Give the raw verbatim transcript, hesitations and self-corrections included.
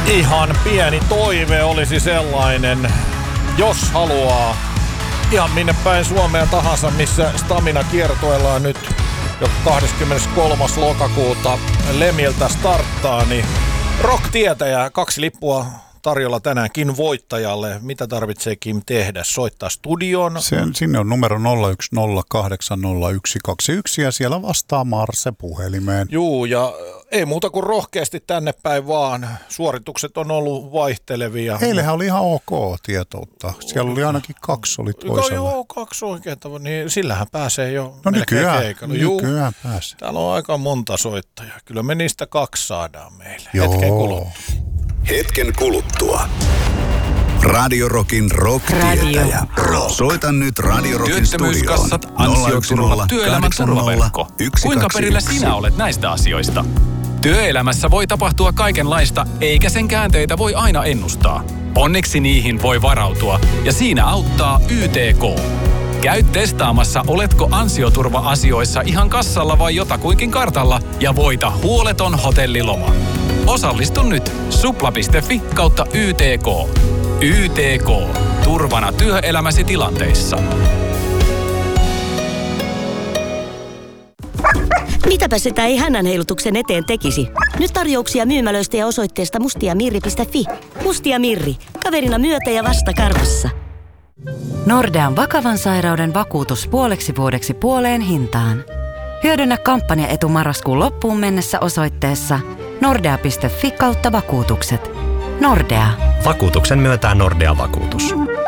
Ihan pieni toive olisi sellainen, jos haluaa ihan minne päin Suomea tahansa, missä Stamina kiertoillaan nyt jo kahdeskymmeneskolmas lokakuuta Lemiltä starttaa, niin Rock-tietäjä, kaksi lippua tarjolla tänäänkin voittajalle. Mitä tarvitsee Kim tehdä? Soittaa studioon? Sen, sinne on numero nolla yksi nolla kahdeksan nolla yksi kaksi yksi ja siellä vastaa Marse puhelimeen. Juu, ja ei muuta kuin rohkeasti tänne päin vaan. Suoritukset on ollut vaihtelevia. Eilähän oli ihan ok tietoutta. Siellä oli ainakin kaksi oli toisella. Joo, kaksi oikein. Niin sillähän pääsee jo no nykyään, keikalla. nykyään pääsee. Täällä on aika monta soittajaa. Kyllä me niistä kaksi saadaan meille. Joo. Hetken kuluttua. Hetken kuluttua. Radio Rockin rock-tietäjä. Soita nyt Radio Rockin studioon. Työttömyyskassat, ansioturva, työelämän turvaverkko. Kuinka perillä sinä olet näistä asioista? Työelämässä voi tapahtua kaikenlaista, eikä sen käänteitä voi aina ennustaa. Onneksi niihin voi varautua, ja siinä auttaa Y T K. Käy testaamassa, oletko ansioturva-asioissa ihan kassalla vai jotakuinkin kartalla, ja voita huoleton hotelliloma. Osallistu nyt supla piste fi kautta Y T K. Y T K. Turvana työelämäsi tilanteissa. Mitäpä sitä ei hännänheilutuksen eteen tekisi? Nyt tarjouksia myymälöistä ja osoitteesta mustiamirri piste fi. Mustia Mirri. Kaverina myötä ja vasta karvassa. Nordean vakavan sairauden vakuutus puoleksi vuodeksi puoleen hintaan. Hyödynnä kampanjaetu marraskuun loppuun mennessä osoitteessa nordea piste fi kautta vakuutukset. Nordea. Vakuutuksen myöntää Nordea Vakuutus.